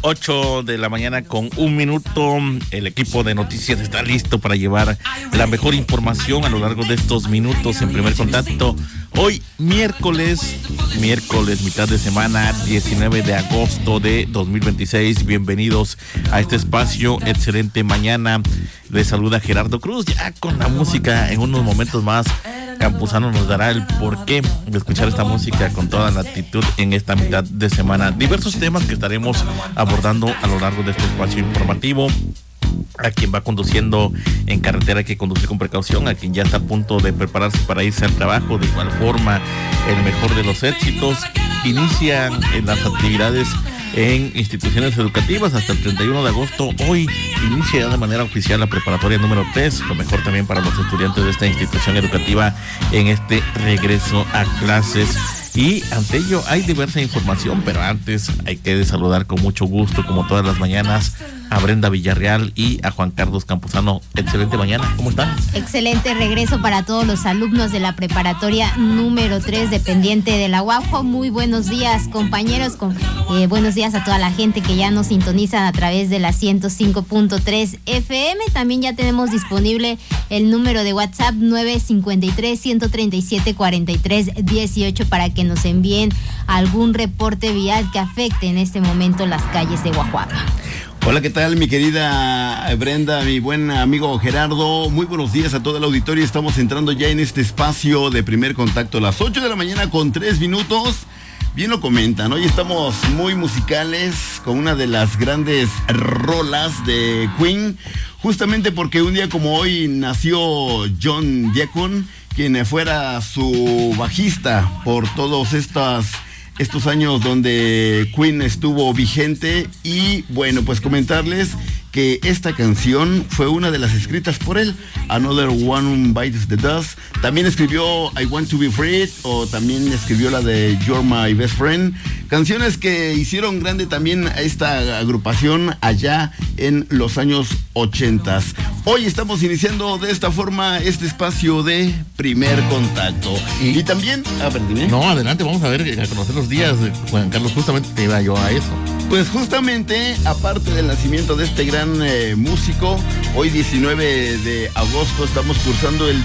8 de la mañana con 1 minuto. El equipo de noticias está listo para llevar la mejor información a lo largo de estos minutos en Primer Contacto. Hoy miércoles, mitad de semana, 19 de agosto de 2026. Bienvenidos a este espacio. Excelente mañana. Les saluda Gerardo Cruz, ya con la música. En unos momentos más Campuzano nos dará el porqué de escuchar esta música con toda la actitud en esta mitad de semana. Diversos temas que estaremos abordando a lo largo de este espacio informativo. A quien va conduciendo en carretera hay que conducir con precaución. A quien ya está a punto de prepararse para irse al trabajo, de igual forma, el mejor de los éxitos. Inician las actividades en instituciones educativas hasta el 31 de agosto. Hoy inicia ya de manera oficial la preparatoria número 3, lo mejor también para los estudiantes de esta institución educativa en este regreso a clases. Y ante ello hay diversa información, pero antes hay que saludar con mucho gusto, como todas las mañanas, a Brenda Villarreal y a Juan Carlos Campuzano. Excelente mañana, ¿cómo están? Excelente regreso para todos los alumnos de la preparatoria número 3, dependiente de la UAPJO. Muy buenos días, compañeros, buenos días a toda la gente que ya nos sintonizan a través de la 105.3 FM. También ya tenemos disponible el número de WhatsApp 953-137-4318 para que nos envíen algún reporte vial que afecte en este momento las calles de Oaxaca. Hola, ¿qué tal, mi querida Brenda, mi buen amigo Gerardo? Muy buenos días a todo el auditorio. Estamos entrando ya en este espacio de Primer Contacto a las 8 de la mañana con 3 minutos. Bien lo comentan, hoy estamos muy musicales con una de las grandes rolas de Queen, justamente porque un día como hoy nació John Deacon, quien fuera su bajista por todos estos años donde Queen estuvo vigente. Y bueno, pues comentarles que esta canción fue una de las escritas por él, Another One Bites the Dust. También escribió I Want to Be Free, o también escribió la de You're My Best Friend, canciones que hicieron grande también a esta agrupación allá en los años 80. Hoy estamos iniciando de esta forma este espacio de Primer Contacto. Y también, dime. No, adelante, vamos a ver, a conocer los días, Juan Carlos, justamente te iba yo a eso. Pues justamente, aparte del nacimiento de este gran músico, hoy 19 de agosto estamos cursando el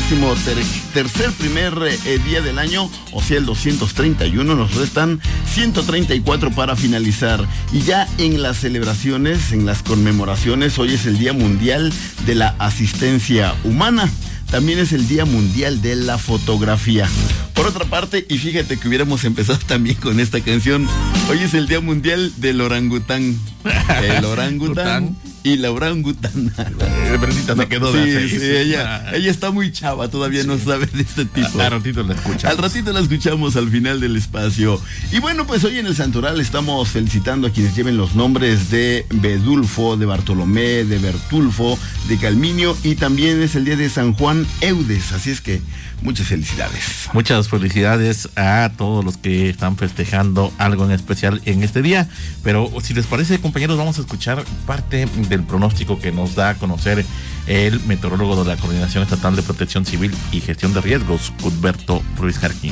233 primer día del año, o sea, el 231, nos restan 134 para finalizar. Y ya en las celebraciones, en las conmemoraciones, hoy es el Día Mundial de la Asistencia Humana. También es el Día Mundial de la Fotografía. Por otra parte, y fíjate que hubiéramos empezado también con esta canción, hoy es el Día Mundial del Orangután. El orangután y la orangutana. Brendita se quedó de sí, ella está muy chava, todavía no sabe de este tipo. Al ratito la escuchamos. Al ratito la escuchamos al final del espacio. Y bueno, pues hoy en el Santoral estamos felicitando a quienes lleven los nombres de Bedulfo, de Bartolomé, de Bertulfo, de Calminio, y también es el día de San Juan Eudes, así es que muchas felicidades. Muchas felicidades a todos los que están festejando algo en especial en este día. Pero si les parece, compañeros, vamos a escuchar parte del pronóstico que nos da a conocer el meteorólogo de la Coordinación Estatal de Protección Civil y Gestión de Riesgos, Cuthberto Ruiz Jarquín.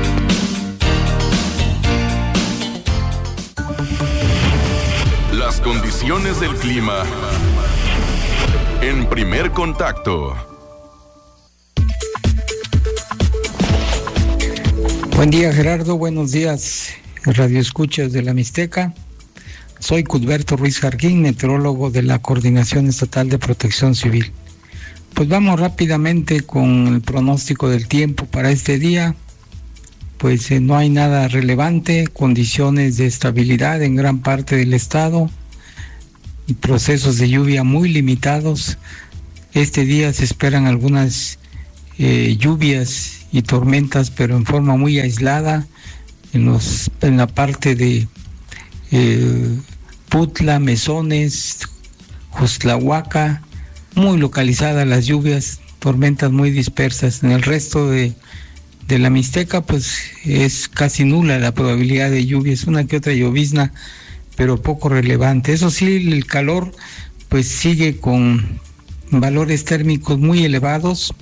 Las condiciones del clima en Primer Contacto. Buen día, Gerardo, buenos días, Radio Escuchas de la Mixteca. Soy Cuthberto Ruiz Jarquín, meteorólogo de la Coordinación Estatal de Protección Civil. Pues vamos rápidamente con el pronóstico del tiempo para este día. Pues no hay nada relevante, condiciones de estabilidad en gran parte del estado y procesos de lluvia muy limitados. Este día se esperan algunas lluvias y tormentas, pero en forma muy aislada en la parte de Putla, Mesones, Jostlahuaca, muy localizadas las lluvias, tormentas muy dispersas. En el resto de la Mixteca, pues es casi nula la probabilidad de lluvias, una que otra llovizna, pero poco relevante. Eso sí, el calor pues sigue con valores térmicos muy elevados,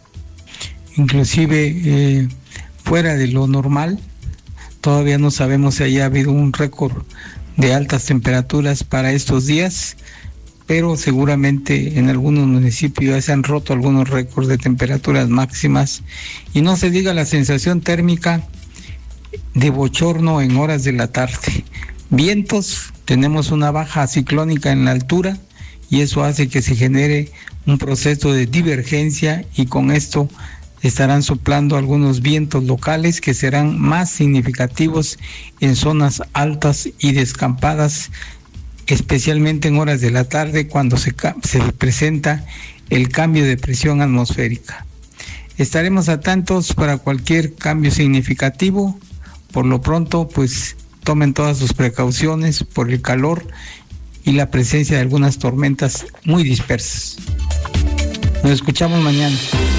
inclusive fuera de lo normal. Todavía no sabemos si haya habido un récord de altas temperaturas para estos días, pero seguramente en algunos municipios ya se han roto algunos récords de temperaturas máximas, y no se diga la sensación térmica de bochorno en horas de la tarde. Vientos, tenemos una baja ciclónica en la altura y eso hace que se genere un proceso de divergencia, y con esto estarán soplando algunos vientos locales que serán más significativos en zonas altas y descampadas, especialmente en horas de la tarde cuando se presenta el cambio de presión atmosférica. Estaremos atentos para cualquier cambio significativo. Por lo pronto, pues tomen todas sus precauciones por el calor y la presencia de algunas tormentas muy dispersas. Nos escuchamos mañana.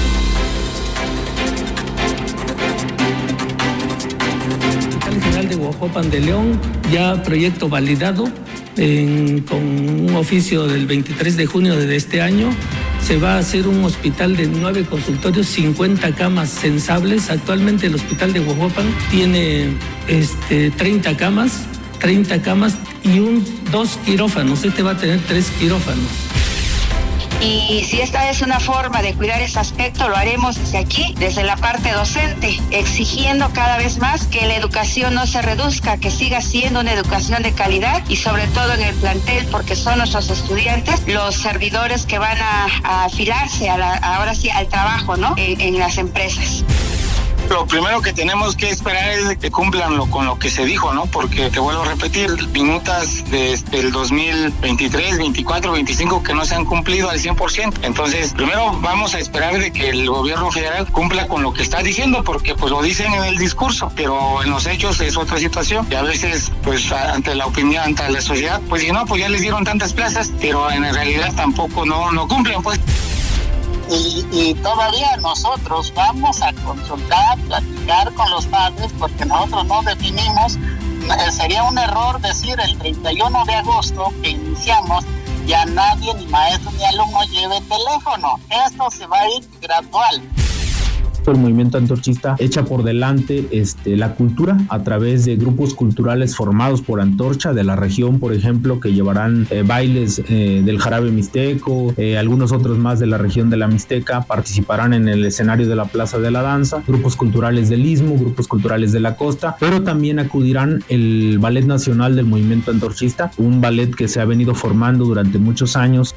Hospital General de Huajuapan de León, ya proyecto validado con un oficio del 23 de junio de este año. Se va a hacer un hospital de 9 consultorios, 50 camas sensables. Actualmente el hospital de Huajuapan tiene 30 camas y 2 quirófanos. Este va a tener 3 quirófanos. Y si esta es una forma de cuidar este aspecto, lo haremos desde aquí, desde la parte docente, exigiendo cada vez más que la educación no se reduzca, que siga siendo una educación de calidad, y sobre todo en el plantel, porque son nuestros estudiantes los servidores que van a afilarse ahora sí al trabajo, ¿no? En las empresas. Lo primero que tenemos que esperar es que cumplan con lo que se dijo, ¿no? Porque, te vuelvo a repetir, minutas del 2023, 24, 25 que no se han cumplido al 100%. Entonces, primero vamos a esperar de que el gobierno federal cumpla con lo que está diciendo, porque pues lo dicen en el discurso, pero en los hechos es otra situación. Y a veces, pues ante la opinión, ante la sociedad, pues si no, pues ya les dieron tantas plazas, pero en realidad tampoco no cumplen, pues. Y todavía nosotros vamos a consultar, platicar con los padres, porque nosotros no definimos. Sería un error decir el 31 de agosto que iniciamos, ya nadie, ni maestro ni alumno, lleve teléfono. Esto se va a ir gradual. El movimiento antorchista echa por delante la cultura a través de grupos culturales formados por Antorcha de la región, por ejemplo, que llevarán bailes del jarabe mixteco, algunos otros más de la región de la Mixteca participarán en el escenario de la Plaza de la Danza, grupos culturales del Istmo, grupos culturales de la costa, pero también acudirán el Ballet Nacional del Movimiento Antorchista, un ballet que se ha venido formando durante muchos años.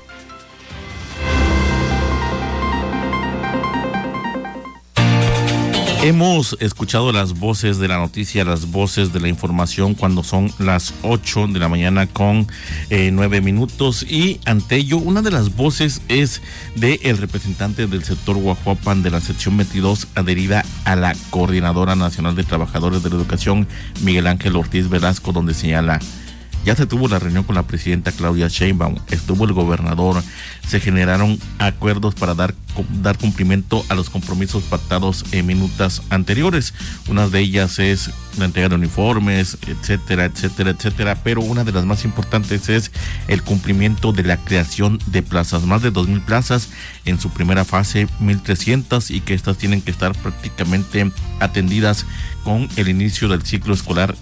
Hemos escuchado las voces de la noticia, las voces de la información cuando son las 8 de la mañana con 9 minutos. Y ante ello, una de las voces es del representante del sector Huajuapan de la sección 22, adherida a la Coordinadora Nacional de Trabajadores de la Educación, Miguel Ángel Ortiz Velasco, donde señala: ya se tuvo la reunión con la presidenta Claudia Sheinbaum, estuvo el gobernador, se generaron acuerdos para dar cumplimiento a los compromisos pactados en minutas anteriores. Una de ellas es la entrega de uniformes, etcétera, etcétera, etcétera, pero una de las más importantes es el cumplimiento de la creación de plazas, más de 2,000 plazas en su primera fase, 1,300, y que estas tienen que estar prácticamente atendidas con el inicio del ciclo escolar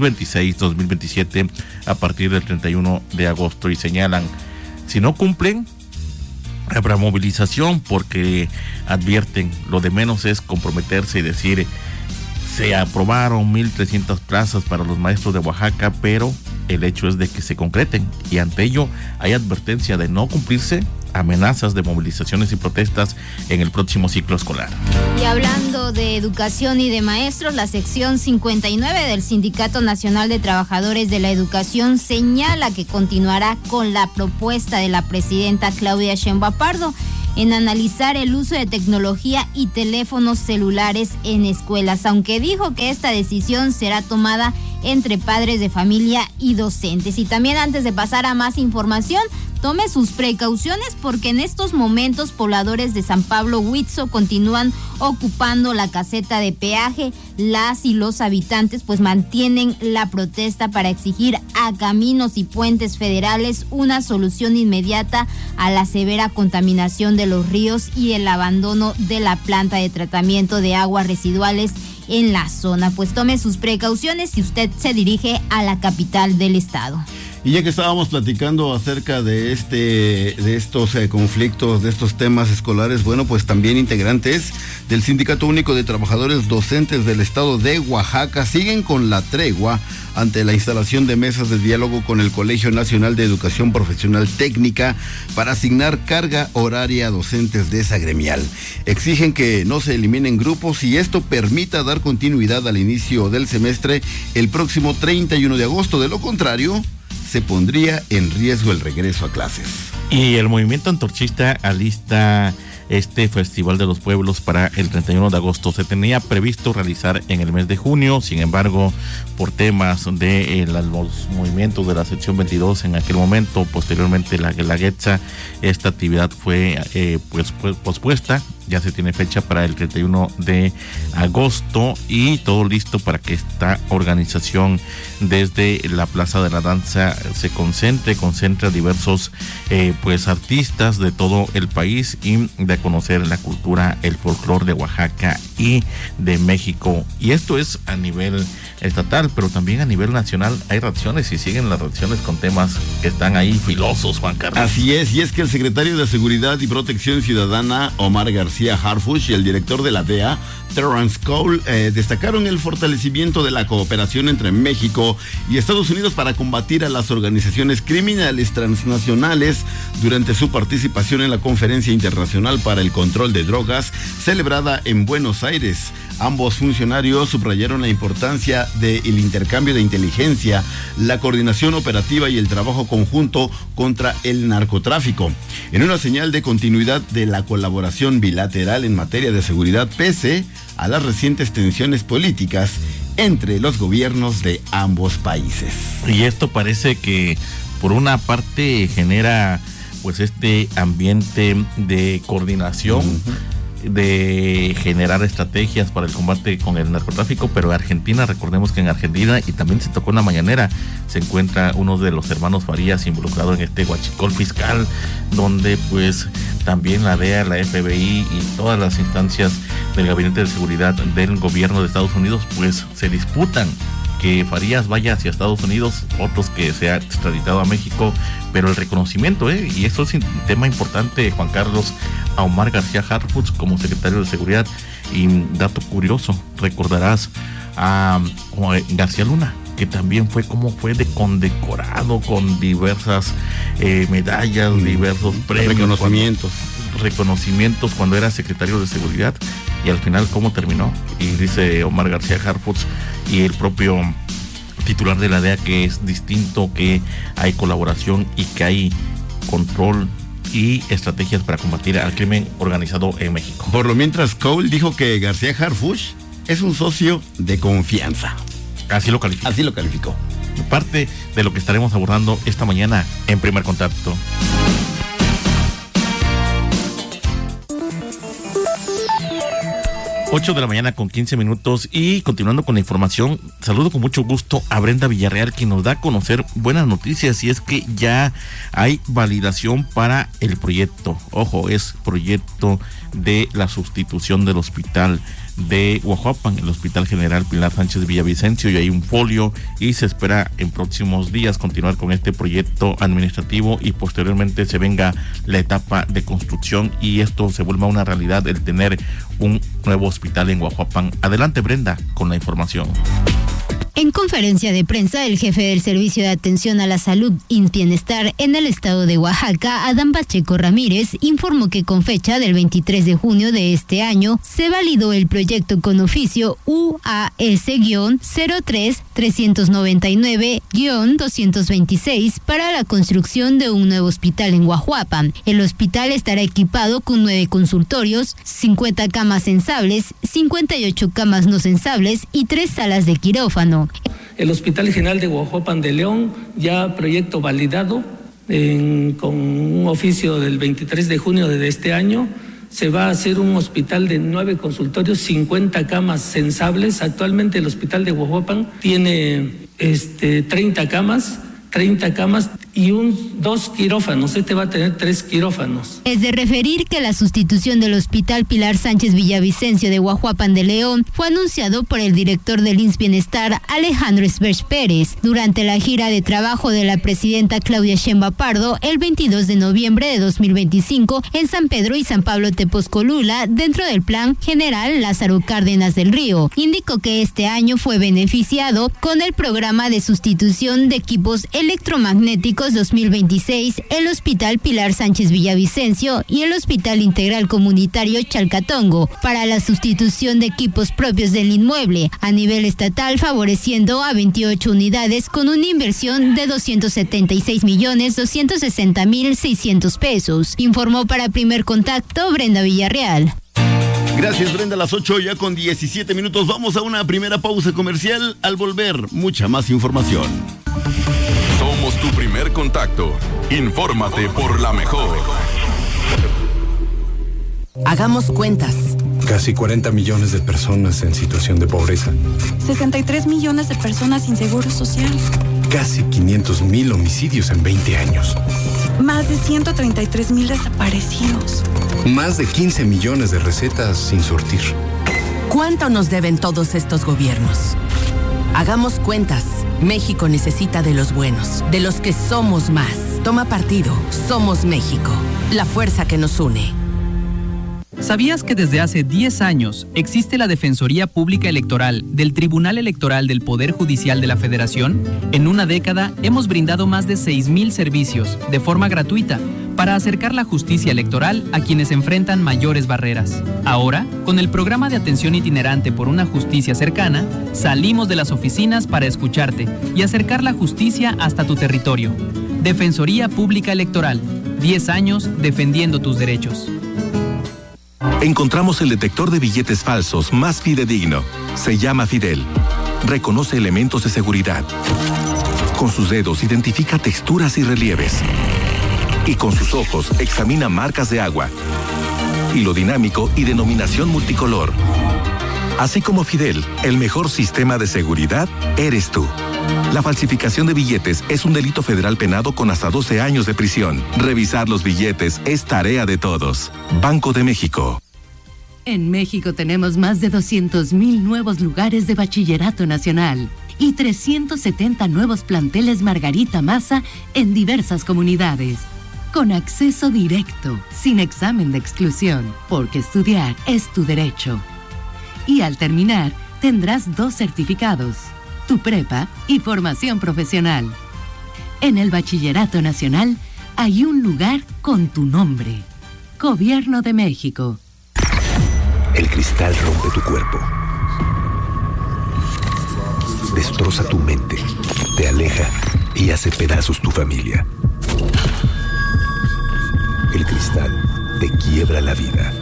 2026-2027 a partir del 31 de agosto. Y señalan, si no cumplen, habrá movilización, porque advierten, lo de menos es comprometerse y decir: se aprobaron 1,300 plazas para los maestros de Oaxaca, pero el hecho es de que se concreten, y ante ello hay advertencia de no cumplirse, amenazas de movilizaciones y protestas en el próximo ciclo escolar. Y hablando de educación y de maestros, la sección 59 del Sindicato Nacional de Trabajadores de la Educación señala que continuará con la propuesta de la presidenta Claudia Sheinbaum Pardo en analizar el uso de tecnología y teléfonos celulares en escuelas, aunque dijo que esta decisión será tomada entre padres de familia y docentes. Y también, antes de pasar a más información, tome sus precauciones, porque en estos momentos pobladores de San Pablo Huitzo continúan ocupando la caseta de peaje. Las y los habitantes pues mantienen la protesta para exigir a Caminos y Puentes Federales una solución inmediata a la severa contaminación de los ríos y el abandono de la planta de tratamiento de aguas residuales en la zona. Pues tome sus precauciones si usted se dirige a la capital del estado. Y ya que estábamos platicando acerca de estos conflictos, de estos temas escolares, bueno, pues también integrantes del Sindicato Único de Trabajadores Docentes del Estado de Oaxaca siguen con la tregua ante la instalación de mesas de diálogo con el Colegio Nacional de Educación Profesional Técnica para asignar carga horaria a docentes de esa gremial. Exigen que no se eliminen grupos y esto permita dar continuidad al inicio del semestre el próximo 31 de agosto. De lo contrario, se pondría en riesgo el regreso a clases. Y el movimiento antorchista alista este Festival de los Pueblos para el 31 de agosto. Se tenía previsto realizar en el mes de junio, sin embargo, por temas de los movimientos de la sección 22 en aquel momento, posteriormente la Guelaguetza, esta actividad fue pospuesta. Ya se tiene fecha para el 31 de agosto y todo listo para que esta organización desde la Plaza de la Danza se concentre a diversos artistas de todo el país y de conocer la cultura, el folclore de Oaxaca y de México. Y esto es a nivel estatal, pero también a nivel nacional hay reacciones y siguen las reacciones con temas que están ahí filosos, Juan Carlos. Así es, y es que el secretario de Seguridad y Protección Ciudadana, Omar García Harfuch, y el director de la DEA, Terrence Cole, destacaron el fortalecimiento de la cooperación entre México y Estados Unidos para combatir a las organizaciones criminales transnacionales durante su participación en la Conferencia Internacional para el Control de Drogas celebrada en Buenos Aires. Ambos funcionarios subrayaron la importancia del intercambio de inteligencia, la coordinación operativa y el trabajo conjunto contra el narcotráfico, en una señal de continuidad de la colaboración bilateral en materia de seguridad pese a las recientes tensiones políticas entre los gobiernos de ambos países. Y esto parece que por una parte genera este ambiente de coordinación, de generar estrategias para el combate con el narcotráfico, pero Argentina, recordemos que en Argentina, y también se tocó en la mañanera, se encuentra uno de los hermanos Farías involucrado en este huachicol fiscal, donde también la DEA, la FBI y todas las instancias del Gabinete de Seguridad del gobierno de Estados Unidos se disputan que Farías vaya hacia Estados Unidos, otros que sea extraditado a México, pero el reconocimiento, y eso es un tema importante, Juan Carlos, a Omar García Harfuch como secretario de Seguridad. Y dato curioso, recordarás a García Luna, que también fue de condecorado con diversas medallas, diversos premios, reconocimientos cuando era secretario de Seguridad, y al final cómo terminó. Y dice Omar García Harfuch y el propio titular de la DEA que es distinto, que hay colaboración y que hay control y estrategias para combatir al crimen organizado en México. Por lo mientras, Cole dijo que García Harfuch es un socio de confianza. Así lo calificó. Parte de lo que estaremos abordando esta mañana en Primer Contacto. 8 de la mañana con 15 minutos y continuando con la información, saludo con mucho gusto a Brenda Villarreal, quien nos da a conocer buenas noticias, y es que ya hay validación para el proyecto. Ojo, es proyecto de la sustitución del hospital de Huajuapan, el Hospital General Pilar Sánchez Villavicencio, y hay un folio y se espera en próximos días continuar con este proyecto administrativo y posteriormente se venga la etapa de construcción y esto se vuelva una realidad, el tener un nuevo hospital en Huajuapan. Adelante, Brenda, con la información. En conferencia de prensa, el jefe del Servicio de Atención a la Salud y Bienestar en el estado de Oaxaca, Adán Pacheco Ramírez, informó que con fecha del 23 de junio de este año se validó el proyecto con oficio UAS-03-399-226 para la construcción de un nuevo hospital en Huajuapan. El hospital estará equipado con 9 consultorios, 50 camas sensables, 58 camas no sensables y 3 salas de quirófano. El Hospital General de Huajuapan de León, ya proyecto validado con un oficio del 23 de junio de este año, se va a hacer un hospital de 9 consultorios, 50 camas sensables. Actualmente el Hospital de Huajuapan tiene 30 camas y 2 quirófanos. Este va a tener 3 quirófanos. Es de referir que la sustitución del Hospital Pilar Sánchez Villavicencio de Guajuapan de León fue anunciado por el director del IMSS Bienestar, Alejandro Esberch Pérez, durante la gira de trabajo de la presidenta Claudia Sheinbaum Pardo el 22 de noviembre de 2025 en San Pedro y San Pablo Tepozcolula, dentro del Plan General Lázaro Cárdenas del Río. Indicó que este año fue beneficiado con el programa de sustitución de equipos electromagnéticos 2026, el Hospital Pilar Sánchez Villavicencio y el Hospital Integral Comunitario Chalcatongo, para la sustitución de equipos propios del inmueble a nivel estatal, favoreciendo a 28 unidades con una inversión de 276.260.600 pesos. Informó para Primer Contacto Brenda Villarreal. Gracias, Brenda. A las 8 ya con 17 minutos. Vamos a una primera pausa comercial. Al volver, mucha más información. Somos tu primer contacto. Infórmate por la mejor. Hagamos cuentas. Casi 40 millones de personas en situación de pobreza. 63 millones de personas sin seguro social. Casi 500,000 homicidios en 20 años. Más de 133,000 desaparecidos. Más de 15 millones de recetas sin surtir. ¿Cuánto nos deben todos estos gobiernos? Hagamos cuentas. México necesita de los buenos, de los que somos más. Toma partido. Somos México. La fuerza que nos une. ¿Sabías que desde hace 10 años existe la Defensoría Pública Electoral del Tribunal Electoral del Poder Judicial de la Federación? En una década hemos brindado más de 6,000 servicios de forma gratuita para acercar la justicia electoral a quienes enfrentan mayores barreras. Ahora, con el programa de atención itinerante por una justicia cercana, salimos de las oficinas para escucharte y acercar la justicia hasta tu territorio. Defensoría Pública Electoral, 10 años defendiendo tus derechos. Encontramos el detector de billetes falsos más fidedigno. Se llama Fidel. Reconoce elementos de seguridad. Con sus dedos identifica texturas y relieves. Y con sus ojos examina marcas de agua. Hilo dinámico y denominación multicolor. Así como Fidel, el mejor sistema de seguridad eres tú. La falsificación de billetes es un delito federal penado con hasta 12 años de prisión. Revisar los billetes es tarea de todos. Banco de México. En México tenemos más de 200,000 nuevos lugares de bachillerato nacional y 370 nuevos planteles Margarita Maza en diversas comunidades. Con acceso directo, sin examen de exclusión, porque estudiar es tu derecho. Y al terminar, tendrás 2 certificados, tu prepa y formación profesional. En el Bachillerato Nacional hay un lugar con tu nombre. Gobierno de México. El cristal rompe tu cuerpo. Destroza tu mente, te aleja y hace pedazos tu familia. El cristal te quiebra la vida.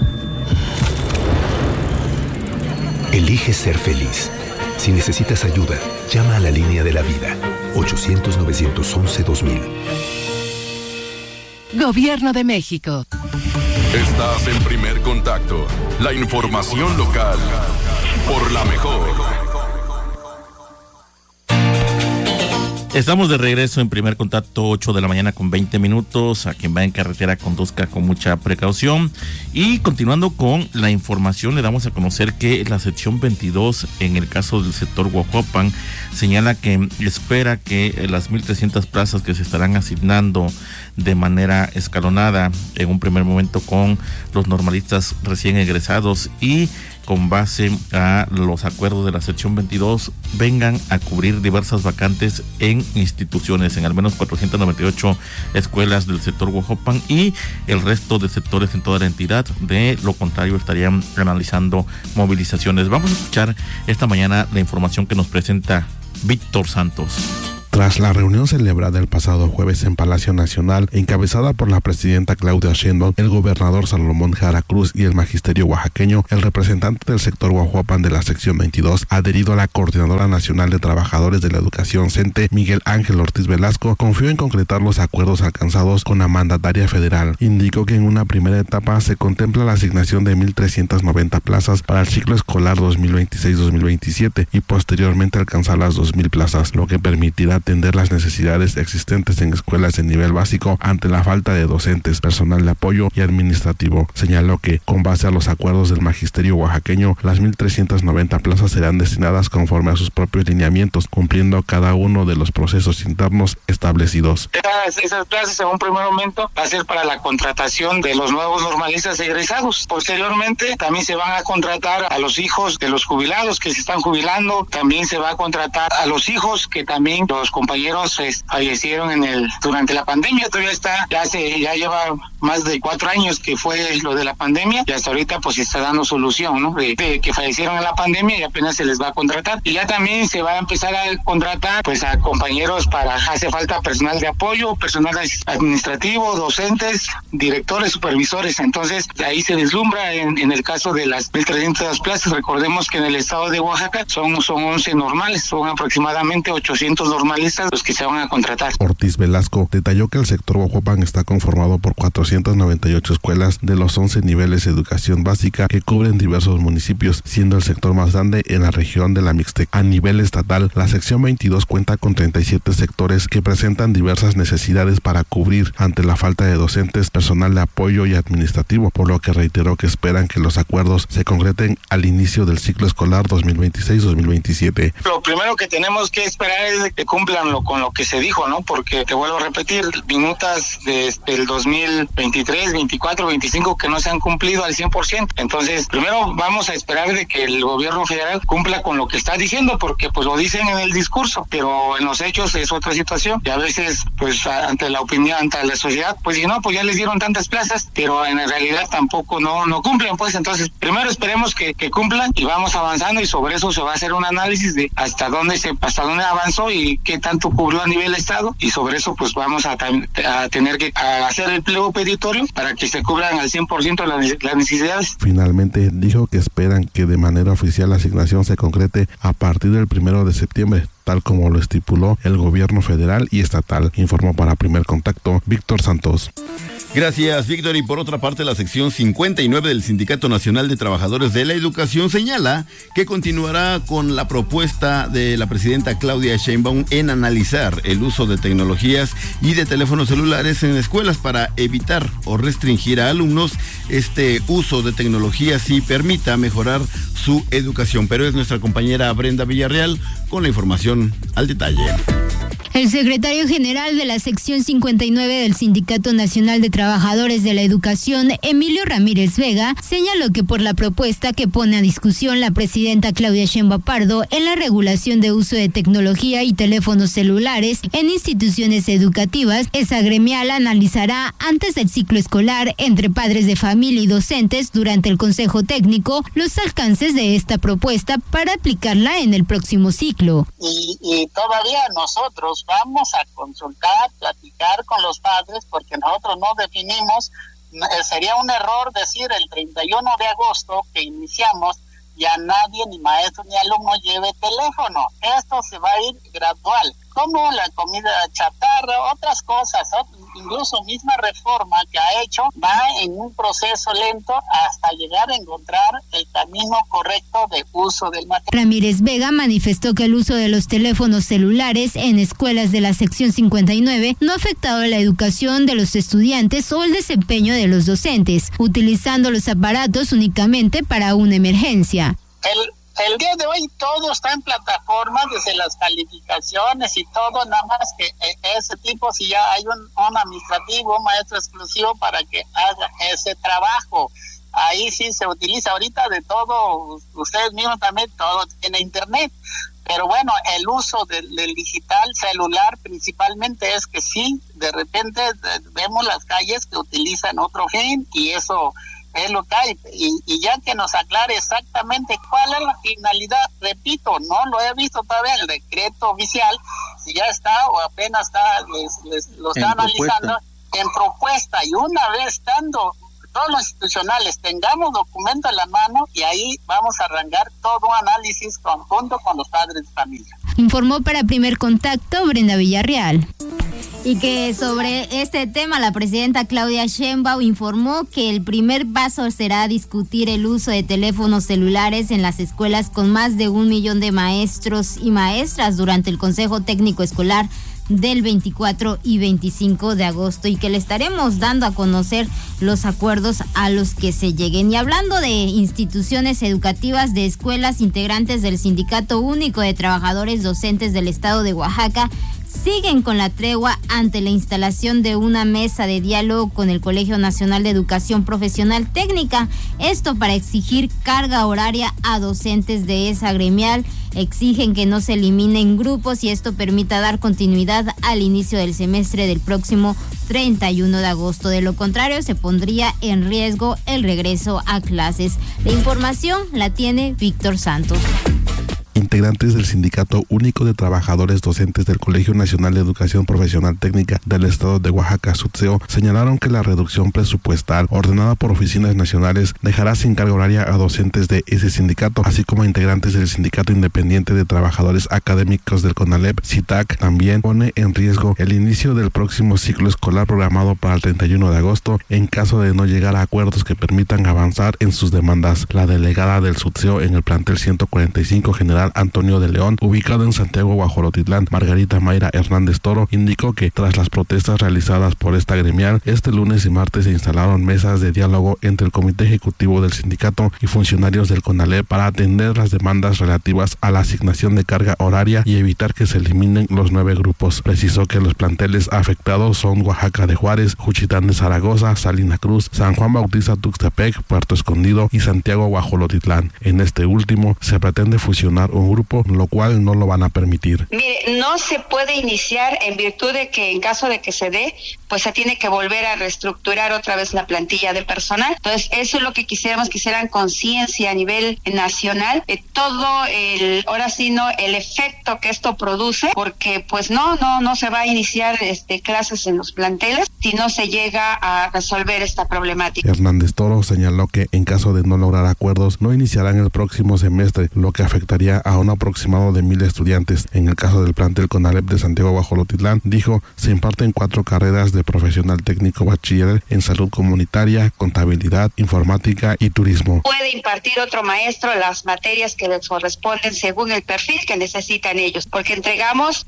Elige ser feliz. Si necesitas ayuda, llama a la línea de la vida. 800-911-2000. Gobierno de México. Estás en Primer Contacto. La información local. Por la mejor. Estamos de regreso en Primer Contacto, 8 de la mañana con 20 minutos. A quien va en carretera conduzca con mucha precaución. Y continuando con la información, le damos a conocer que la sección 22, en el caso del sector Guajuapan, señala que espera que las 1,300 plazas que se estarán asignando de manera escalonada, en un primer momento con los normalistas recién egresados y con base a los acuerdos de la sección 22, vengan a cubrir diversas vacantes en instituciones, en al menos 498 escuelas del sector Guajuapan y el resto de sectores en toda la entidad. De lo contrario, estarían analizando movilizaciones. Vamos a escuchar esta mañana la información que nos presenta Víctor Santos. Tras la reunión celebrada el pasado jueves en Palacio Nacional, encabezada por la presidenta Claudia Sheinbaum, el gobernador Salomón Jara Cruz y el magisterio oaxaqueño, el representante del sector Guajuapan de la sección 22, adherido a la Coordinadora Nacional de Trabajadores de la Educación CENTE, Miguel Ángel Ortiz Velasco, confió en concretar los acuerdos alcanzados con la mandataria federal. Indicó que en una primera etapa se contempla la asignación de 1,390 plazas para el ciclo escolar 2026-2027 y posteriormente alcanzar las 2,000 plazas, lo que permitirá atender las necesidades existentes en escuelas de nivel básico ante la falta de docentes, personal de apoyo y administrativo. Señaló que, con base a los acuerdos del magisterio oaxaqueño, las 1,390 plazas serán destinadas conforme a sus propios lineamientos, cumpliendo cada uno de los procesos internos establecidos. Esas plazas en un primer momento va a ser para la contratación de los nuevos normalistas egresados. Posteriormente también se van a contratar a los hijos de los jubilados que se están jubilando, también se va a contratar a los hijos que también los compañeros fallecieron durante la pandemia. Ya lleva más de 4 años que fue lo de la pandemia y hasta ahorita pues se está dando solución, ¿no? De que fallecieron en la pandemia y apenas se les va a contratar. Y ya también se va a empezar a contratar pues a compañeros hace falta personal de apoyo, personal administrativo, docentes, directores, supervisores. Entonces ahí se deslumbra en el caso de las 1,300 plazas. Recordemos que en el estado de Oaxaca son 11 normales, son aproximadamente 800 normalistas los que se van a contratar. Ortiz Velasco detalló que el sector Huajuapan está conformado por 498 escuelas de los 11 niveles de educación básica que cubren diversos municipios, siendo el sector más grande en la región de la Mixteca. A nivel estatal, la sección 22 cuenta con 37 sectores que presentan diversas necesidades para cubrir ante la falta de docentes, personal de apoyo y administrativo, por lo que reiteró que esperan que los acuerdos se concreten al inicio del ciclo escolar 2026-2027. Lo primero que tenemos que esperar es que cumplan con lo que se dijo, ¿no? Porque te vuelvo a repetir, minutas del 2023, 24, 25 que no se han cumplido al 100%. Entonces, primero vamos a esperar de que el gobierno federal cumpla con lo que está diciendo, porque pues lo dicen en el discurso, pero en los hechos es otra situación. Y a veces, pues ante la opinión, ante la sociedad, pues si no, pues ya les dieron tantas plazas, pero en realidad tampoco no cumplen, pues. Entonces, primero esperemos que cumplan y vamos avanzando, y sobre eso se va a hacer un análisis de hasta dónde avanzó y qué tanto cubrió a nivel estado, y sobre eso pues vamos a tener que hacer el pliego petitorio para que se cubran al 100% las necesidades. Finalmente dijo que esperan que de manera oficial la asignación se concrete a partir del 1 de septiembre, tal como lo estipuló el gobierno federal y estatal. Informó para Primer Contacto Víctor Santos. Gracias, Víctor. Y por otra parte, la sección 59 del Sindicato Nacional de Trabajadores de la Educación señala que continuará con la propuesta de la presidenta Claudia Sheinbaum en analizar el uso de tecnologías y de teléfonos celulares en escuelas para evitar o restringir a alumnos este uso de tecnologías y permita mejorar su educación. Pero es nuestra compañera Brenda Villarreal con la información al detalle. El secretario general de la sección 59 del Sindicato Nacional de Trabajadores de la Educación, Emilio Ramírez Vega, señaló que por la propuesta que pone a discusión la presidenta Claudia Sheinbaum Pardo en la regulación de uso de tecnología y teléfonos celulares en instituciones educativas, esa gremial analizará antes del ciclo escolar entre padres de familia y docentes durante el Consejo Técnico los alcances de esta propuesta para aplicarla en el próximo ciclo. Y todavía nosotros vamos a consultar, platicar con los padres, porque nosotros no definimos, sería un error decir el 31 de agosto que iniciamos, ya nadie, ni maestro ni alumno lleve teléfono. Esto se va a ir gradual, como la comida chatarra, otras cosas, incluso misma reforma que ha hecho, va en un proceso lento hasta llegar a encontrar el camino correcto de uso del material. Ramírez Vega manifestó que el uso de los teléfonos celulares en escuelas de la sección 59 no ha afectado la educación de los estudiantes o el desempeño de los docentes, utilizando los aparatos únicamente para una emergencia. El día de hoy todo está en plataformas, desde las calificaciones y todo, nada más que ese tipo, si ya hay un administrativo, un maestro exclusivo para que haga ese trabajo. Ahí sí se utiliza ahorita de todo, ustedes mismos también, todo tiene internet. Pero bueno, el uso del digital celular principalmente es que sí, de repente vemos las calles que utilizan otro fin y eso es lo que hay, y ya que nos aclare exactamente cuál es la finalidad, repito, no lo he visto todavía en el decreto oficial, si ya está o apenas está, lo está analizando en propuesta, y una vez estando todos los institucionales tengamos documento en la mano, y ahí vamos a arrancar todo un análisis conjunto con los padres de familia. Informó para Primer Contacto Brenda Villarreal. Y que sobre este tema la presidenta Claudia Sheinbaum informó que el primer paso será discutir el uso de teléfonos celulares en las escuelas con más de 1 millón de maestros y maestras durante el Consejo Técnico Escolar del 24 y 25 de agosto, y que le estaremos dando a conocer los acuerdos a los que se lleguen. Y hablando de instituciones educativas, de escuelas, integrantes del Sindicato Único de Trabajadores Docentes del Estado de Oaxaca siguen con la tregua ante la instalación de una mesa de diálogo con el Colegio Nacional de Educación Profesional Técnica. Esto para exigir carga horaria a docentes de esa gremial. Exigen que no se eliminen grupos y esto permita dar continuidad al inicio del semestre del próximo 31 de agosto. De lo contrario, se pondría en riesgo el regreso a clases. La información la tiene Víctor Santos. Integrantes del Sindicato Único de Trabajadores Docentes del Colegio Nacional de Educación Profesional Técnica del Estado de Oaxaca, SUTSEO, señalaron que la reducción presupuestal ordenada por oficinas nacionales dejará sin carga horaria a docentes de ese sindicato, así como a integrantes del Sindicato Independiente de Trabajadores Académicos del CONALEP, SITAC. También pone en riesgo el inicio del próximo ciclo escolar programado para el 31 de agosto en caso de no llegar a acuerdos que permitan avanzar en sus demandas. La delegada del SUTSEO en el plantel 145 General Antonio de León, ubicado en Santiago Guajolotitlán, Margarita Mayra Hernández Toro, indicó que tras las protestas realizadas por esta gremial, este lunes y martes se instalaron mesas de diálogo entre el comité ejecutivo del sindicato y funcionarios del CONALEP para atender las demandas relativas a la asignación de carga horaria y evitar que se eliminen los 9 grupos. Precisó que los planteles afectados son Oaxaca de Juárez, Juchitán de Zaragoza, Salina Cruz, San Juan Bautista Tuxtepec, Puerto Escondido y Santiago Guajolotitlán. En este último se pretende fusionar un grupo, lo cual no lo van a permitir. Mire, no se puede iniciar en virtud de que en caso de que se dé, pues se tiene que volver a reestructurar otra vez la plantilla de personal. Entonces, eso es lo que quisieran conciencia a nivel nacional de todo el efecto que esto produce, porque pues no se va a iniciar clases en los planteles si no se llega a resolver esta problemática. Hernández Toro señaló que en caso de no lograr acuerdos, no iniciarán el próximo semestre, lo que afectaría a un aproximado de 1,000 estudiantes. En el caso del plantel CONALEP de Santiago Guajolotitlán, dijo, se imparten 4 carreras de profesional técnico bachiller en salud comunitaria, contabilidad, informática y turismo. Puede impartir otro maestro las materias que les corresponden según el perfil que necesitan ellos, porque entregamos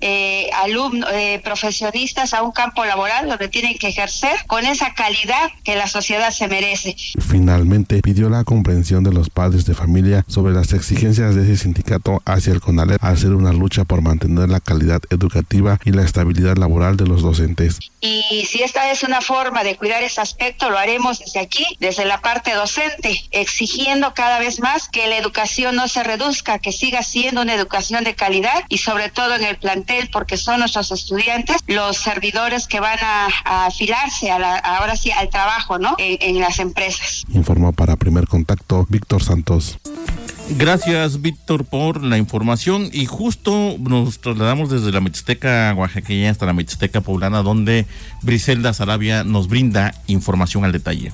profesionistas a un campo laboral donde tienen que ejercer con esa calidad que la sociedad se merece. Finalmente, pidió la comprensión de los padres de familia sobre las exigencias de ese sindicato hacia el CONALEP al ser una lucha por mantener la calidad educativa y la estabilidad laboral de los docentes. Y si esta es una forma de cuidar ese aspecto, lo haremos desde aquí, desde la parte docente, exigiendo cada vez más que la educación no se reduzca, que siga siendo una educación de calidad y sobre todo en el plantel, porque son nuestros estudiantes los servidores que van a afilarse ahora sí al trabajo, ¿no? En las empresas. Informó para Primer Contacto Víctor Santos. Gracias, Víctor, por la información. Y justo nos trasladamos desde la Mixteca oaxaqueña hasta la Mixteca poblana, donde Briselda Sarabia nos brinda información al detalle.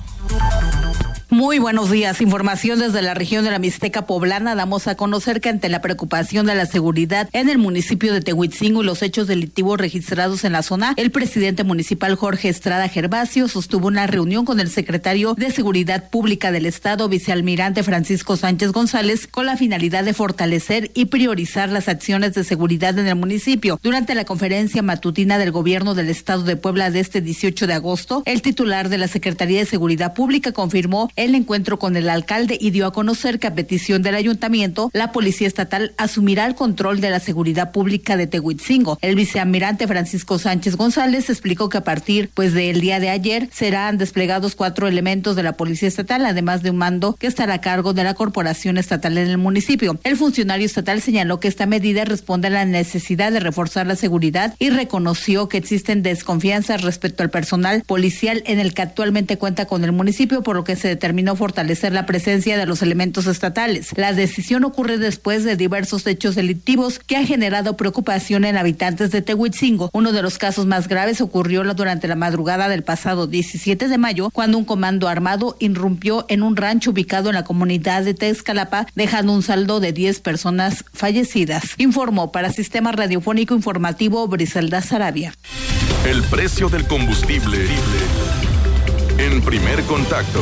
Muy buenos días. Información desde la región de la Mixteca poblana. Damos a conocer que ante la preocupación de la seguridad en el municipio de Tehuitzingo y los hechos delictivos registrados en la zona, el presidente municipal Jorge Estrada Gervasio sostuvo una reunión con el secretario de Seguridad Pública del Estado, vicealmirante Francisco Sánchez González, con la finalidad de fortalecer y priorizar las acciones de seguridad en el municipio. Durante la conferencia matutina del gobierno del Estado de Puebla de este 18 de agosto, el titular de la Secretaría de Seguridad Pública confirmó el encuentro con el alcalde y dio a conocer que a petición del ayuntamiento, la Policía Estatal asumirá el control de la seguridad pública de Tehuitzingo. El vicealmirante Francisco Sánchez González explicó que a partir del día de ayer serán desplegados 4 elementos de la Policía Estatal, además de un mando que estará a cargo de la Corporación Estatal en el municipio. El funcionario estatal señaló que esta medida responde a la necesidad de reforzar la seguridad y reconoció que existen desconfianzas respecto al personal policial en el que actualmente cuenta con el municipio, por lo que se determinó fortalecer la presencia de los elementos estatales. La decisión ocurre después de diversos hechos delictivos que han generado preocupación en habitantes de Tehuitzingo. Uno de los casos más graves ocurrió durante la madrugada del pasado 17 de mayo, cuando un comando armado irrumpió en un rancho ubicado en la comunidad de Texcalapa, dejando un saldo de 10 personas fallecidas. Informó para Sistema Radiofónico Informativo Briselda Sarabia. El precio del combustible en Primer Contacto.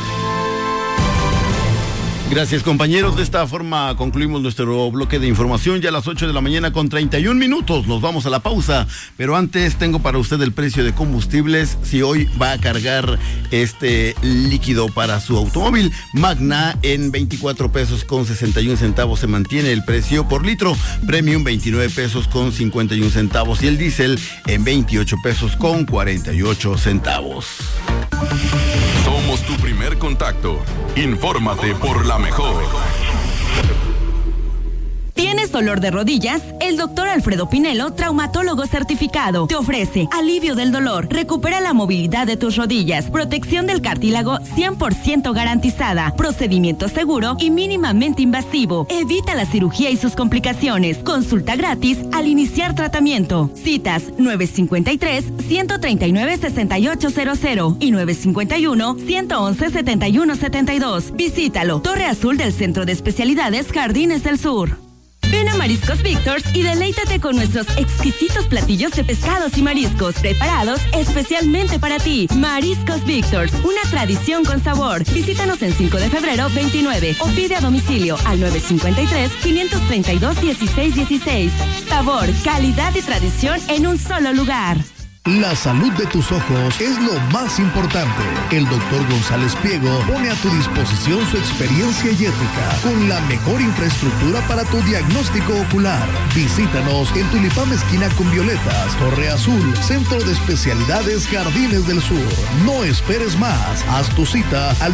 Gracias, compañeros. De esta forma concluimos nuestro bloque de información. Ya a las 8 de la mañana con 31 minutos. Nos vamos a la pausa. Pero antes tengo para usted el precio de combustibles. Si hoy va a cargar este líquido para su automóvil, Magna en 24 pesos con 61 centavos se mantiene el precio por litro. Premium 29 pesos con 51 centavos. Y el diésel en 28 pesos con 48 centavos. Somos tu primer contacto. Infórmate por la mejor. ¿Tienes dolor de rodillas? El doctor Alfredo Pinelo, traumatólogo certificado, te ofrece alivio del dolor, recupera la movilidad de tus rodillas, protección del cartílago 100% garantizada, procedimiento seguro y mínimamente invasivo. Evita la cirugía y sus complicaciones. Consulta gratis al iniciar tratamiento. Citas 953-139-6800 y 951-111-7172. Visítalo. Torre Azul del Centro de Especialidades Jardines del Sur. Ven a Mariscos Victor's y deleítate con nuestros exquisitos platillos de pescados y mariscos preparados especialmente para ti. Mariscos Victor's, una tradición con sabor. Visítanos en 5 de febrero 29 o pide a domicilio al 953-532-1616. Sabor, calidad y tradición en un solo lugar. La salud de tus ojos es lo más importante. El doctor González Pliego pone a tu disposición su experiencia y ética con la mejor infraestructura para tu diagnóstico ocular. Visítanos en Tulipán esquina con Violetas, Torre Azul, Centro de Especialidades Jardines del Sur. No esperes más. Haz tu cita al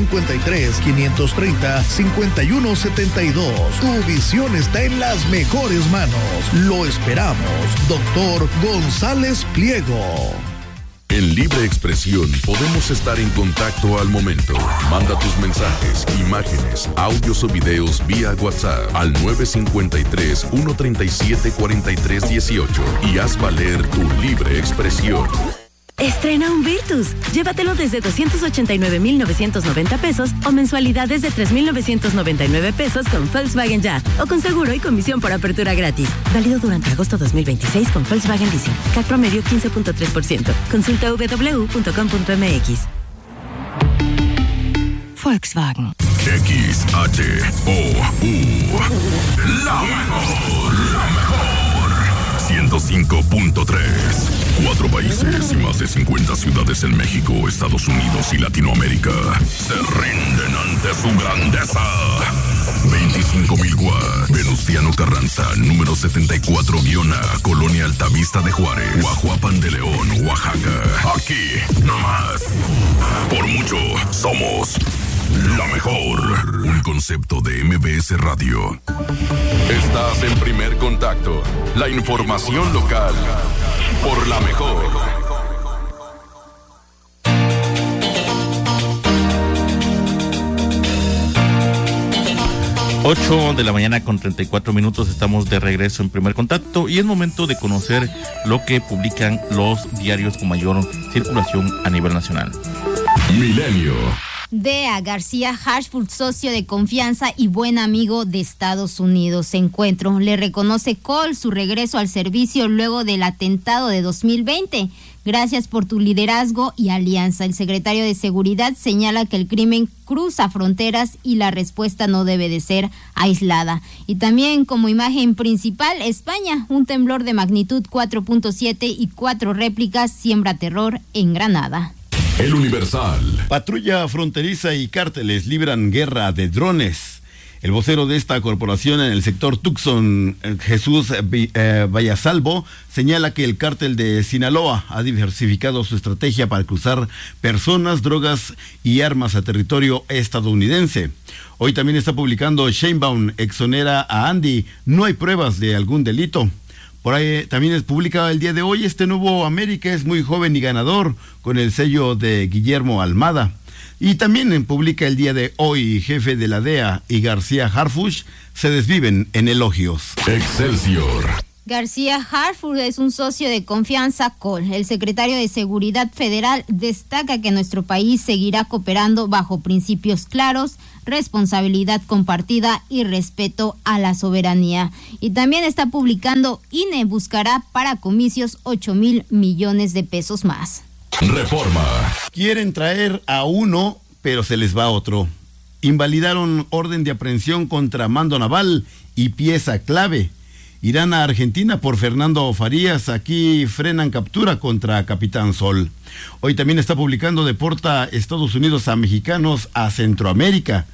953-530-5172. Tu visión está en las mejores manos. Lo esperamos. Doctor González Pliego. En Libre Expresión podemos estar en contacto al momento. Manda tus mensajes, imágenes, audios o videos vía WhatsApp al 953-137-4318 y haz valer tu libre expresión. Estrena un Virtus. Llévatelo desde 289,990 pesos o mensualidades de 3,999 pesos con Volkswagen Ya o con seguro y comisión por apertura gratis. Válido durante agosto 2026 con Volkswagen Leasing. CAC promedio 15.3%. Consulta www.com.mx. Volkswagen. XHOU. La mejor. 105.3. 4 países y más de 50 ciudades en México, Estados Unidos y Latinoamérica se rinden ante su grandeza. 25,000 watts. Venustiano Carranza, número 74-A, Colonia Altavista de Juárez, Guajuapan de León, Oaxaca. Aquí, nomás. Por mucho, somos la mejor. Un concepto de MBS Radio. Estás en Primer Contacto. La información local. Por la mejor. 8 de la mañana con 34 minutos, estamos de regreso en Primer Contacto y es momento de conocer lo que publican los diarios con mayor circulación a nivel nacional. Milenio. DEA García Harfuch, socio de confianza y buen amigo de Estados Unidos. Encuentro le reconoce Cole su regreso al servicio luego del atentado de 2020. Gracias por tu liderazgo y alianza. El secretario de Seguridad señala que el crimen cruza fronteras y la respuesta no debe de ser aislada. Y también como imagen principal, España, un temblor de magnitud 4.7 y 4 réplicas siembra terror en Granada. El Universal. Patrulla fronteriza y cárteles libran guerra de drones. El vocero de esta corporación en el sector Tucson, Jesús Vallasalvo, señala que el cártel de Sinaloa ha diversificado su estrategia para cruzar personas, drogas y armas a territorio estadounidense. Hoy también está publicando Sheinbaum exonera a Andy, no hay pruebas de algún delito. Por ahí también es publicado el día de hoy este nuevo América es muy joven y ganador con el sello de Guillermo Almada. Y también publica el día de hoy jefe de la DEA y García Harfuch se desviven en elogios. Excelsior. García Harfuch es un socio de confianza con el secretario de Seguridad Federal. Destaca que nuestro país seguirá cooperando bajo principios claros, responsabilidad compartida y respeto a la soberanía. Y también está publicando: INE buscará para comicios 8,000 millones de pesos más. Reforma. Quieren traer a uno, pero se les va otro. Invalidaron orden de aprehensión contra mando naval y pieza clave. Irán a Argentina por Fernando Farías. Aquí frenan captura contra Capitán Sol. Hoy también está publicando: deporta Estados Unidos a mexicanos a Centroamérica.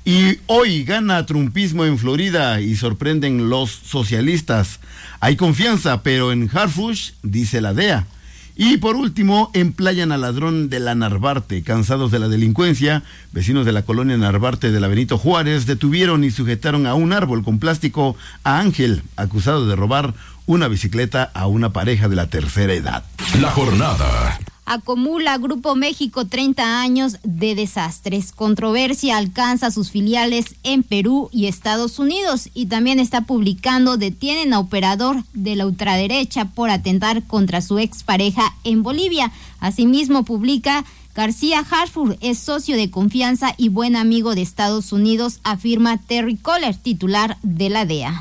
Y hoy gana trumpismo en Florida y sorprenden los socialistas. Hay confianza, pero en Harfuch, dice la DEA. Y por último, emplayan al ladrón de la Narvarte. Cansados de la delincuencia, vecinos de la colonia Narvarte de la Benito Juárez detuvieron y sujetaron a un árbol con plástico a Ángel, acusado de robar una bicicleta a una pareja de la tercera edad. La jornada. Acumula Grupo México 30 años de desastres. Controversia alcanza sus filiales en Perú y Estados Unidos. Y también está publicando: detienen a operador de la ultraderecha por atentar contra su expareja en Bolivia. Asimismo publica: García Harfuch es socio de confianza y buen amigo de Estados Unidos, afirma Terry Kohler, titular de la DEA.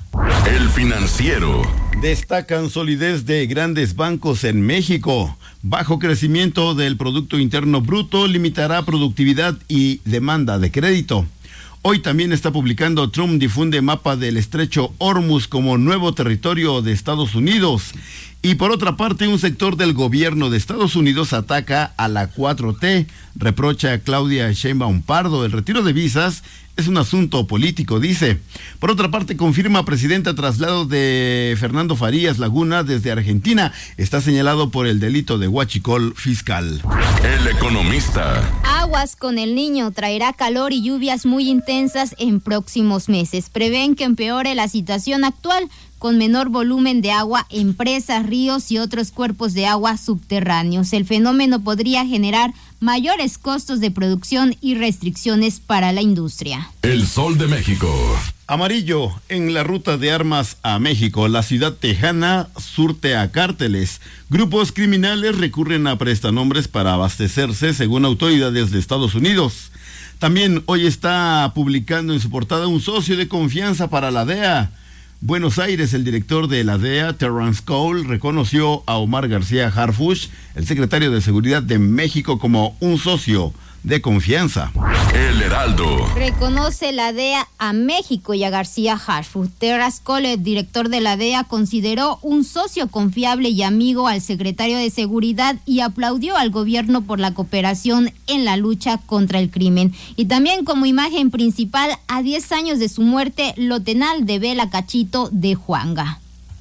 El Financiero. Destacan solidez de grandes bancos en México. Bajo crecimiento del Producto Interno Bruto limitará productividad y demanda de crédito. Hoy también está publicando: Trump difunde mapa del estrecho Hormuz como nuevo territorio de Estados Unidos. Y por otra parte, un sector del gobierno de Estados Unidos ataca a la 4T. Reprocha a Claudia Sheinbaum Pardo: el retiro de visas es un asunto político, dice. Por otra parte, confirma presidenta traslado de Fernando Farías Laguna desde Argentina. Está señalado por el delito de huachicol fiscal. El Economista. Aguas con El Niño, traerá calor y lluvias muy intensas en próximos meses. Prevén que empeore la situación actual, con menor volumen de agua en presas, ríos y otros cuerpos de agua subterráneos. El fenómeno podría generar mayores costos de producción y restricciones para la industria. El Sol de México. Amarillo, en la ruta de armas a México, la ciudad tejana surte a cárteles. Grupos criminales recurren a prestanombres para abastecerse, según autoridades de Estados Unidos. También hoy está publicando en su portada: un socio de confianza para la DEA. Buenos Aires, el director de la DEA, Terrence Cole, reconoció a Omar García Harfuch, el secretario de Seguridad de México, como un socio de confianza. El Heraldo. Reconoce la DEA a México y a García Harfuch. Terrence Cole, director de la DEA, consideró un socio confiable y amigo al secretario de Seguridad y aplaudió al gobierno por la cooperación en la lucha contra el crimen. Y también como imagen principal, a 10 años de su muerte, Lotenal devela cachito de Juanga.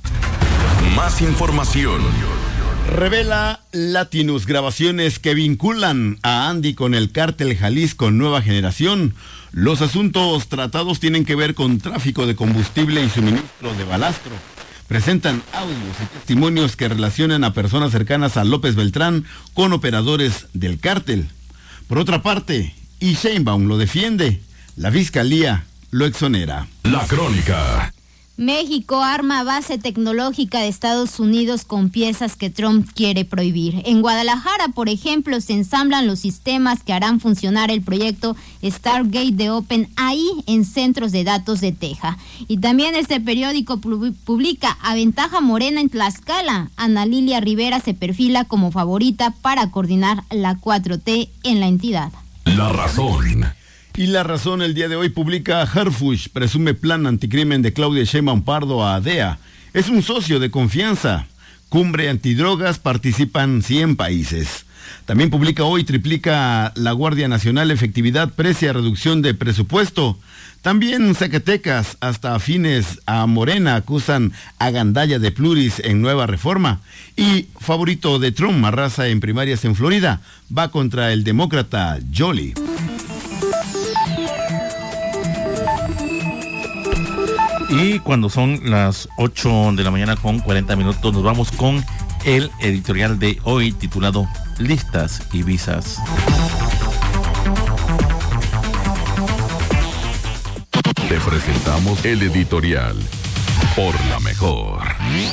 Más información. Revela Latinus grabaciones que vinculan a Andy con el cártel Jalisco Nueva Generación. Los asuntos tratados tienen que ver con tráfico de combustible y suministro de balastro. Presentan audios y testimonios que relacionan a personas cercanas a López Beltrán con operadores del cártel. Por otra parte, y Sheinbaum lo defiende, la Fiscalía lo exonera. La Crónica. México arma base tecnológica de Estados Unidos con piezas que Trump quiere prohibir. En Guadalajara, por ejemplo, se ensamblan los sistemas que harán funcionar el proyecto Stargate de OpenAI en centros de datos de Texas. Y también este periódico publica: aventaja Morena en Tlaxcala. Ana Lilia Rivera se perfila como favorita para coordinar la 4T en la entidad. La Razón. Y La Razón el día de hoy publica: Harfuch presume plan anticrimen de Claudia Sheinbaum Pardo a DEA. Es un socio de confianza. Cumbre antidrogas, participan 100 países. También publica hoy: triplica la Guardia Nacional efectividad, precia reducción de presupuesto. También Zacatecas, hasta afines a Morena, acusan a Gandaya de pluris en nueva reforma. Y favorito de Trump arrasa en primarias en Florida, va contra el demócrata Jolie. Y cuando son las 8 de la mañana con 40 minutos, nos vamos con el editorial de hoy titulado Listas y Visas. Te presentamos el editorial. por la mejor.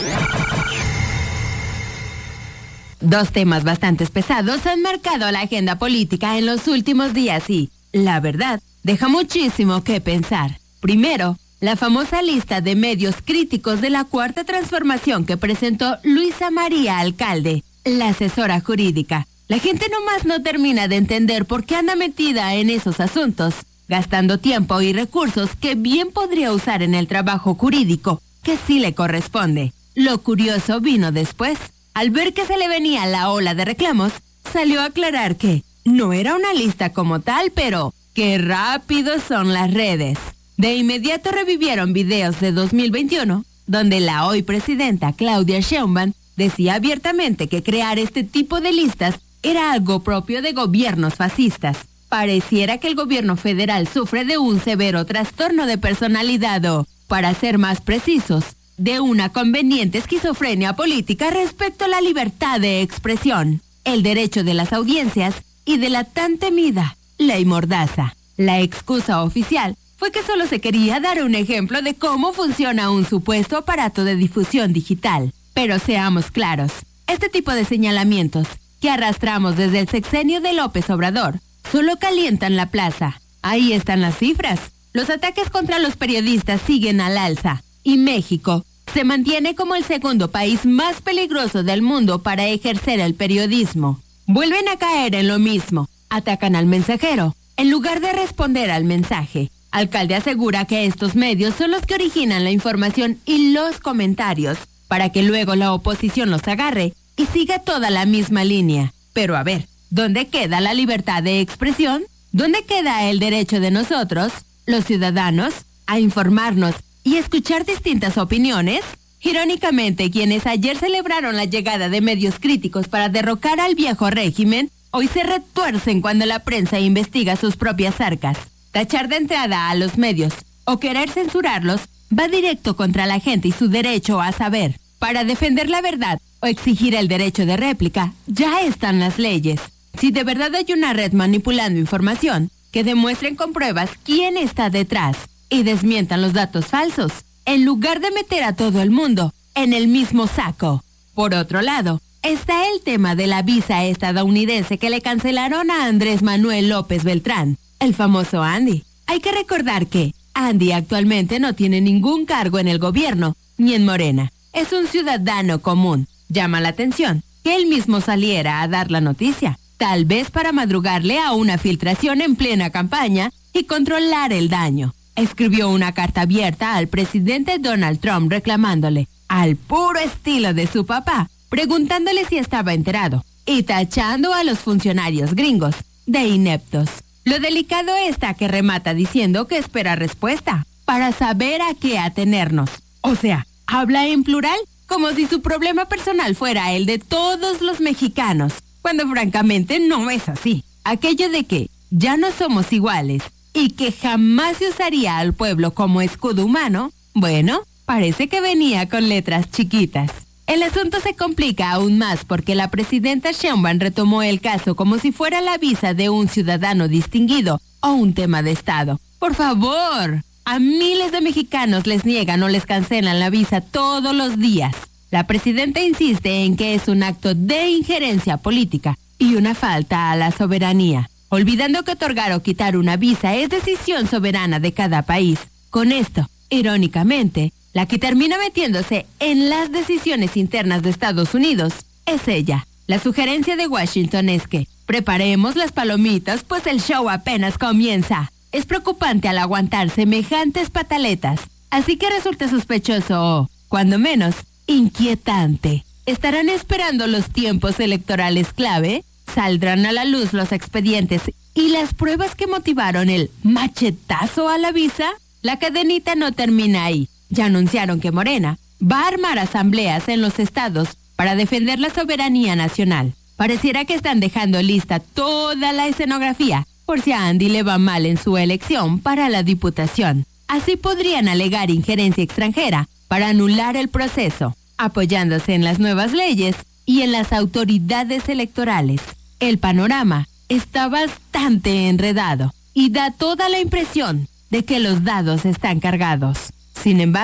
Dos temas bastante pesados han marcado la agenda política en los últimos días y, la verdad, deja muchísimo que pensar. Primero, la famosa lista de medios críticos de la Cuarta Transformación que presentó Luisa María Alcalde, la asesora jurídica. La gente nomás no termina de entender por qué anda metida en esos asuntos, gastando tiempo y recursos que bien podría usar en el trabajo jurídico, que sí le corresponde. Lo curioso vino después. Al ver que se le venía la ola de reclamos, salió a aclarar que no era una lista como tal, pero qué rápido son las redes. De inmediato revivieron videos de 2021, donde la hoy presidenta Claudia Sheinbaum decía abiertamente que crear este tipo de listas era algo propio de gobiernos fascistas. Pareciera que el gobierno federal sufre de un severo trastorno de personalidad o, para ser más precisos, de una conveniente esquizofrenia política respecto a la libertad de expresión, el derecho de las audiencias y de la tan temida ley Mordaza. La excusa oficial fue que solo se quería dar un ejemplo de cómo funciona un supuesto aparato de difusión digital. Pero seamos claros, este tipo de señalamientos que arrastramos desde el sexenio de López Obrador solo calientan la plaza. Ahí están las cifras. Los ataques contra los periodistas siguen al alza. Y México se mantiene como el segundo país más peligroso del mundo para ejercer el periodismo. Vuelven a caer en lo mismo. Atacan al mensajero, en lugar de responder al mensaje. Alcalde asegura que estos medios son los que originan la información y los comentarios, para que luego la oposición los agarre y siga toda la misma línea. Pero a ver, ¿dónde queda la libertad de expresión? ¿Dónde queda el derecho de nosotros, los ciudadanos, a informarnos y escuchar distintas opiniones? Irónicamente, quienes ayer celebraron la llegada de medios críticos para derrocar al viejo régimen, hoy se retuercen cuando la prensa investiga sus propias arcas. Tachar de entrada a los medios o querer censurarlos va directo contra la gente y su derecho a saber. Para defender la verdad o exigir el derecho de réplica, ya están las leyes. Si de verdad hay una red manipulando información, que demuestren con pruebas quién está detrás y desmientan los datos falsos, en lugar de meter a todo el mundo en el mismo saco. Por otro lado, está el tema de la visa estadounidense que le cancelaron a Andrés Manuel López Beltrán, el famoso Andy. Hay que recordar que Andy actualmente no tiene ningún cargo en el gobierno, ni en Morena. Es un ciudadano común. Llama la atención que él mismo saliera a dar la noticia, tal vez para madrugarle a una filtración en plena campaña y controlar el daño. Escribió una carta abierta al presidente Donald Trump reclamándole, al puro estilo de su papá, preguntándole si estaba enterado y tachando a los funcionarios gringos de ineptos. Lo delicado está que remata diciendo que espera respuesta para saber a qué atenernos. O sea, habla en plural como si su problema personal fuera el de todos los mexicanos, cuando francamente no es así. Aquello de que ya no somos iguales y que jamás se usaría al pueblo como escudo humano, bueno, parece que venía con letras chiquitas. El asunto se complica aún más porque la presidenta Sheinbaum retomó el caso como si fuera la visa de un ciudadano distinguido o un tema de Estado. ¡Por favor! A miles de mexicanos les niegan o les cancelan la visa todos los días. La presidenta insiste en que es un acto de injerencia política y una falta a la soberanía, olvidando que otorgar o quitar una visa es decisión soberana de cada país. Con esto, irónicamente, la que termina metiéndose en las decisiones internas de Estados Unidos es ella. La sugerencia de Washington es que preparemos las palomitas, pues el show apenas comienza. Es preocupante al aguantar semejantes pataletas, así que resulta sospechoso o, cuando menos, inquietante. ¿Estarán esperando los tiempos electorales clave? ¿Saldrán a la luz los expedientes y las pruebas que motivaron el machetazo a la visa? La cadenita no termina ahí. Ya anunciaron que Morena va a armar asambleas en los estados para defender la soberanía nacional. Pareciera que están dejando lista toda la escenografía por si a Andy le va mal en su elección para la diputación. Así podrían alegar injerencia extranjera para anular el proceso, apoyándose en las nuevas leyes y en las autoridades electorales. El panorama está bastante enredado y da toda la impresión de que los dados están cargados. Sin embargo,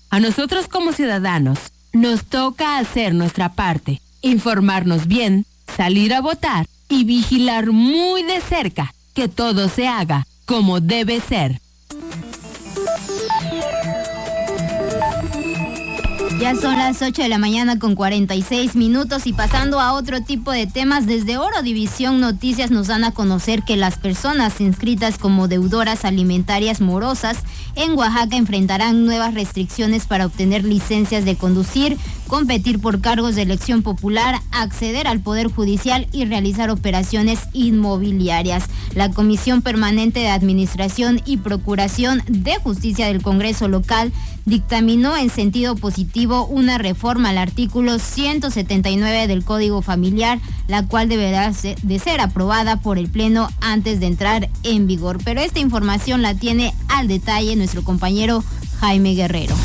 A nosotros como ciudadanos nos toca hacer nuestra parte, informarnos bien, salir a votar y vigilar muy de cerca que todo se haga como debe ser. Ya son las 8 de la mañana con 46 minutos y pasando a otro tipo de temas, desde Oro División Noticias nos dan a conocer que las personas inscritas como deudoras alimentarias morosas en Oaxaca enfrentarán nuevas restricciones para obtener licencias de conducir, competir por cargos de elección popular, acceder al Poder Judicial y realizar operaciones inmobiliarias. La Comisión Permanente de Administración y Procuración de Justicia del Congreso local dictaminó en sentido positivo una reforma al artículo 179 del Código Familiar, la cual deberá de ser aprobada por el Pleno antes de entrar en vigor. Pero esta información la tiene al detalle nuestro compañero Jaime Guerrero.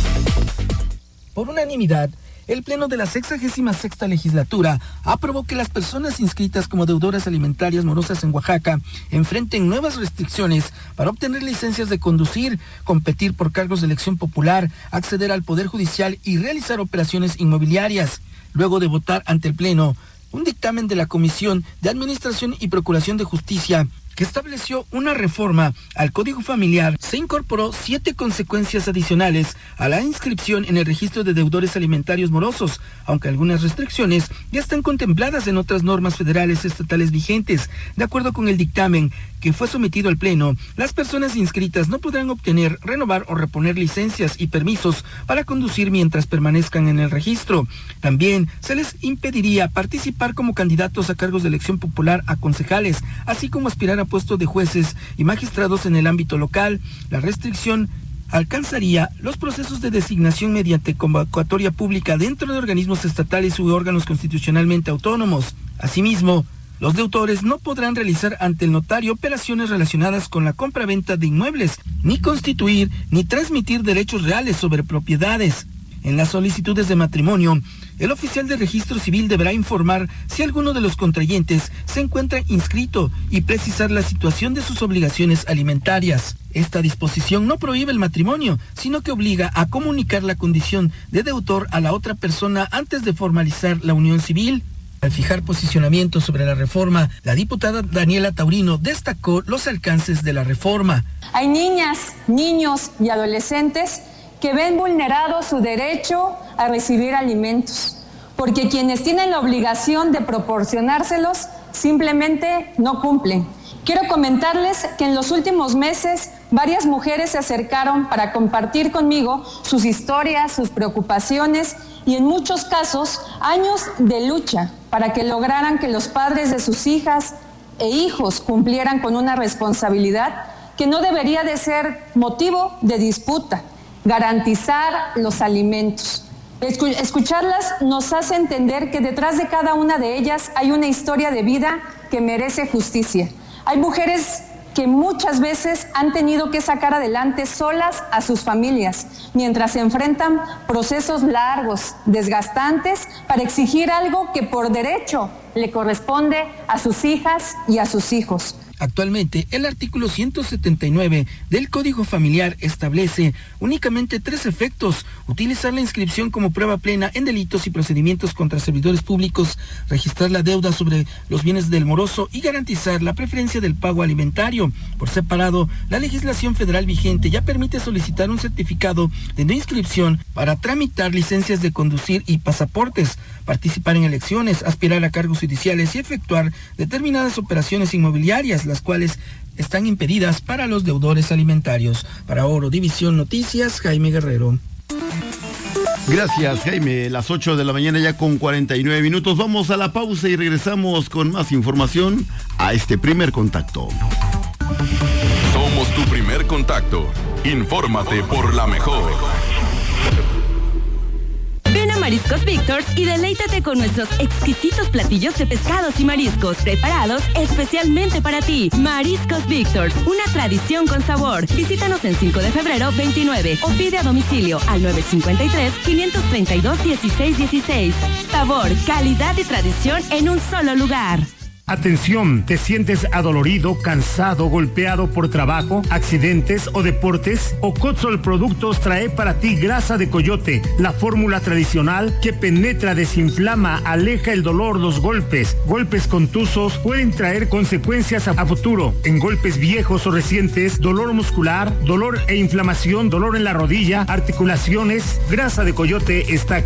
Por unanimidad, el Pleno de la 66ª legislatura aprobó que las personas inscritas como deudoras alimentarias morosas en Oaxaca enfrenten nuevas restricciones para obtener licencias de conducir, competir por cargos de elección popular, acceder al Poder Judicial y realizar operaciones inmobiliarias. Luego de votar ante el Pleno, un dictamen de la Comisión de Administración y Procuración de Justicia que estableció una reforma al Código Familiar, se incorporó 7 consecuencias adicionales a la inscripción en el registro de deudores alimentarios morosos, aunque algunas restricciones ya están contempladas en otras normas federales estatales vigentes. De acuerdo con el dictamen que fue sometido al Pleno, las personas inscritas no podrán obtener, renovar o reponer licencias y permisos para conducir mientras permanezcan en el registro. También se les impediría participar como candidatos a cargos de elección popular a concejales, así como aspirar a puestos de jueces y magistrados en el ámbito local. La restricción alcanzaría los procesos de designación mediante convocatoria pública dentro de organismos estatales u órganos constitucionalmente autónomos. Asimismo, los deudores no podrán realizar ante el notario operaciones relacionadas con la compra-venta de inmuebles, ni constituir ni transmitir derechos reales sobre propiedades. En las solicitudes de matrimonio, el oficial de registro civil deberá informar si alguno de los contrayentes se encuentra inscrito y precisar la situación de sus obligaciones alimentarias. Esta disposición no prohíbe el matrimonio, sino que obliga a comunicar la condición de deudor a la otra persona antes de formalizar la unión civil. Al fijar posicionamiento sobre la reforma, la diputada Daniela Taurino destacó los alcances de la reforma. Hay niñas, niños y adolescentes que ven vulnerado su derecho a recibir alimentos, porque quienes tienen la obligación de proporcionárselos simplemente no cumplen. Quiero comentarles que en los últimos meses varias mujeres se acercaron para compartir conmigo sus historias, sus preocupaciones y en muchos casos años de lucha para que lograran que los padres de sus hijas e hijos cumplieran con una responsabilidad que no debería de ser motivo de disputa: garantizar los alimentos. Escucharlas nos hace entender que detrás de cada una de ellas hay una historia de vida que merece justicia. Hay mujeres que muchas veces han tenido que sacar adelante solas a sus familias, mientras se enfrentan procesos largos, desgastantes, para exigir algo que por derecho le corresponde a sus hijas y a sus hijos. Actualmente, el artículo 179 del Código Familiar establece únicamente 3 efectos: utilizar la inscripción como prueba plena en delitos y procedimientos contra servidores públicos, registrar la deuda sobre los bienes del moroso y garantizar la preferencia del pago alimentario. Por separado, la legislación federal vigente ya permite solicitar un certificado de no inscripción para tramitar licencias de conducir y pasaportes, participar en elecciones, aspirar a cargos judiciales y efectuar determinadas operaciones inmobiliarias, las cuales están impedidas para los deudores alimentarios. Para Oro División Noticias, Jaime Guerrero. Gracias, Jaime. Las 8 de la mañana ya con 49 minutos. Vamos a la pausa y regresamos con más información a este primer contacto. Somos tu primer contacto. Infórmate por la mejor. Ven a Mariscos Victor's y deleítate con nuestros exquisitos platillos de pescados y mariscos preparados especialmente para ti. Mariscos Victor's, una tradición con sabor. Visítanos en 5 de febrero 29 o pide a domicilio al 953-532-1616. Sabor, calidad y tradición en un solo lugar. Atención, ¿te sientes adolorido, cansado, golpeado por trabajo, accidentes o deportes? Ocotzol Productos trae para ti grasa de coyote, la fórmula tradicional que penetra, desinflama, aleja el dolor, los golpes. Golpes contusos pueden traer consecuencias a futuro. En golpes viejos o recientes, dolor muscular, dolor e inflamación, dolor en la rodilla, articulaciones, grasa de coyote está